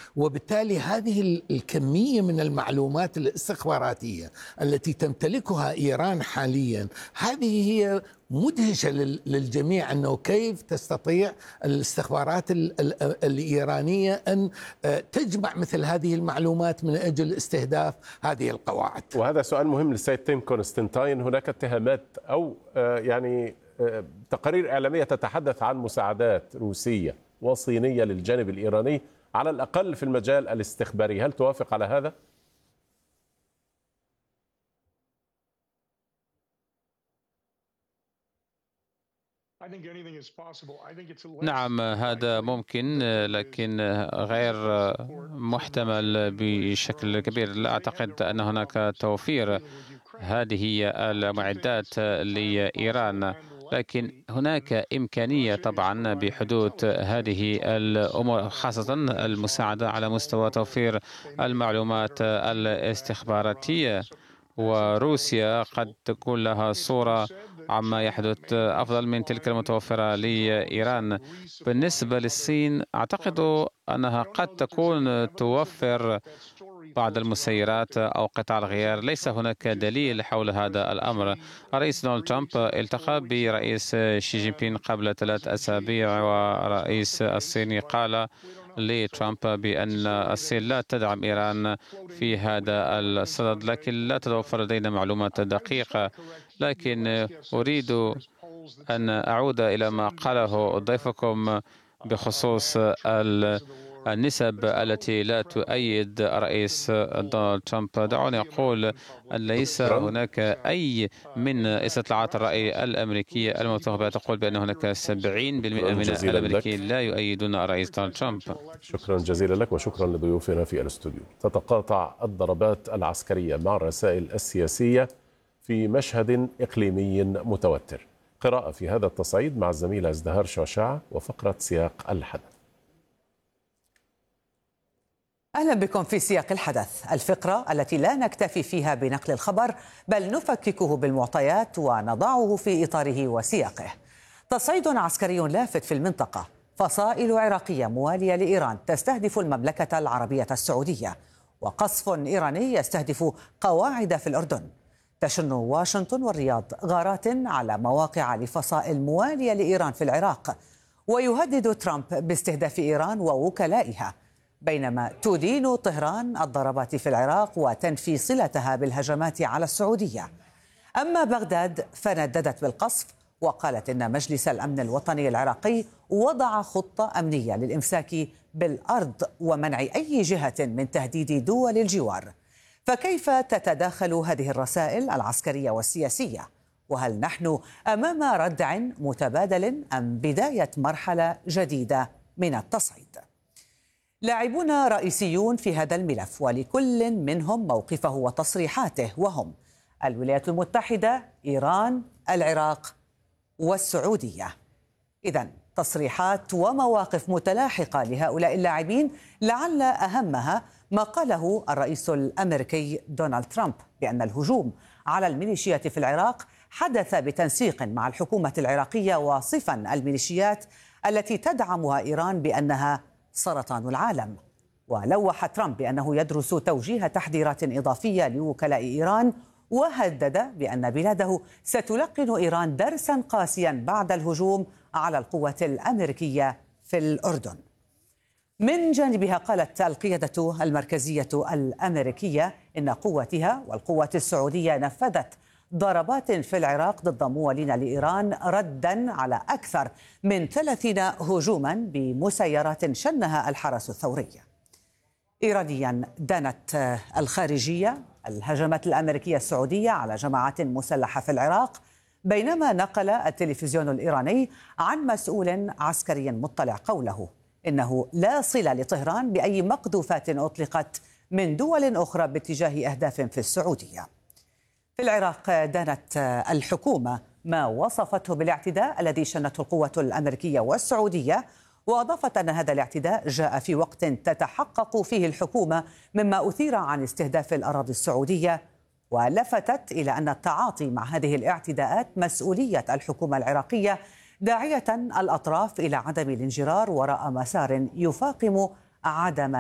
وبالتالي هذه الكمية من المعلومات الاستخباراتية التي تمتلكها إيران حاليا، هذه هي مدهشة للجميع، أنه كيف تستطيع الاستخبارات الإيرانية أن تجمع مثل هذه المعلومات من أجل استهداف هذه القواعد. وهذا سؤال مهم للسيد تيم كونستانتاين. هناك اتهامات أو تقارير إعلامية تتحدث عن مساعدات روسية وصينية للجانب الإيراني على الأقل في المجال الاستخباري، هل توافق على هذا؟ نعم، هذا ممكن، لكن غير محتمل بشكل كبير. لا أعتقد أن هناك توفير هذه المعدات لإيران، لكن هناك إمكانية طبعا بحدود هذه الأمور، خاصة المساعدة على مستوى توفير المعلومات الاستخباراتية. وروسيا قد تكون لها صورة عما يحدث أفضل من تلك المتوفرة لإيران. بالنسبة للصين، أعتقد أنها قد تكون توفر بعض المسيرات أو قطع الغيار. ليس هناك دليل حول هذا الأمر. الرئيس دونالد ترامب التقى برئيس شي جين بين قبل 3 أسابيع، ورئيس الصيني قال لترامب بأن الصين لا تدعم إيران في هذا الصدد، لكن لا تتوفر لدينا معلومات دقيقة. لكن أريد أن أعود إلى ما قاله ضيفكم بخصوص النسب التي لا تؤيد الرئيس دونالد ترامب. دعوني أقول أن ليس هناك أي من استطلاعات الرأي الأمريكية المنتخبة تقول بأن هناك 70% من الأمريكيين لا يؤيدون الرئيس دونالد ترامب. شكرا جزيلا لك وشكرا لضيوفنا في الاستوديو. تتقاطع الضربات العسكرية مع الرسائل السياسية في مشهد إقليمي متوتر. قراءة في هذا التصعيد مع الزميلة ازدهار شعشاع وفقرة سياق الحدث. أهلا بكم في سياق الحدث، الفقرة التي لا نكتفي فيها بنقل الخبر بل نفككه بالمعطيات ونضعه في إطاره وسياقه. تصعيد عسكري لافت في المنطقة، فصائل عراقية موالية لإيران تستهدف المملكة العربية السعودية، وقصف إيراني يستهدف قواعد في الأردن. تشن واشنطن والرياض غارات على مواقع لفصائل موالية لإيران في العراق، ويهدد ترامب باستهداف إيران ووكلائها، بينما تدين طهران الضربات في العراق وتنفي صلتها بالهجمات على السعودية. أما بغداد فنددت بالقصف وقالت إن مجلس الأمن الوطني العراقي وضع خطة أمنية للإمساك بالأرض ومنع أي جهة من تهديد دول الجوار. فكيف تتداخل هذه الرسائل العسكرية والسياسية؟ وهل نحن أمام ردع متبادل أم بداية مرحلة جديدة من التصعيد؟ لاعبون رئيسيون في هذا الملف، ولكل منهم موقفه وتصريحاته، وهم الولايات المتحدة، إيران، العراق والسعودية. إذن تصريحات ومواقف متلاحقة لهؤلاء اللاعبين، لعل أهمها ما قاله الرئيس الأمريكي دونالد ترامب بأن الهجوم على الميليشيات في العراق حدث بتنسيق مع الحكومة العراقية، واصفا الميليشيات التي تدعمها إيران بأنها سرطان العالم. ولوح ترامب بأنه يدرس توجيه تحذيرات إضافية لوكلاء إيران، وهدد بأن بلاده ستلقن إيران درسا قاسيا بعد الهجوم على القوة الأمريكية في الأردن. من جانبها قالت القيادة المركزية الأمريكية إن قواتها والقوات السعودية نفذت ضربات في العراق ضد موالين لإيران ردا على أكثر من 30 هجوما بمسيرات شنها الحرس الثوري. إيرانيا دانت الخارجية الهجمات الأمريكية السعودية على جماعات مسلحة في العراق، بينما نقل التلفزيون الإيراني عن مسؤول عسكري مطلع قوله إنه لا صلة لطهران بأي مقذوفات أطلقت من دول أخرى باتجاه أهداف في السعودية. في العراق دانت الحكومة ما وصفته بالاعتداء الذي شنته القوة الأمريكية والسعودية، وأضافت أن هذا الاعتداء جاء في وقت تتحقق فيه الحكومة مما أثير عن استهداف الأراضي السعودية، ولفتت إلى أن التعاطي مع هذه الاعتداءات مسؤولية الحكومة العراقية، داعية الأطراف إلى عدم الانجرار وراء مسار يفاقم عدم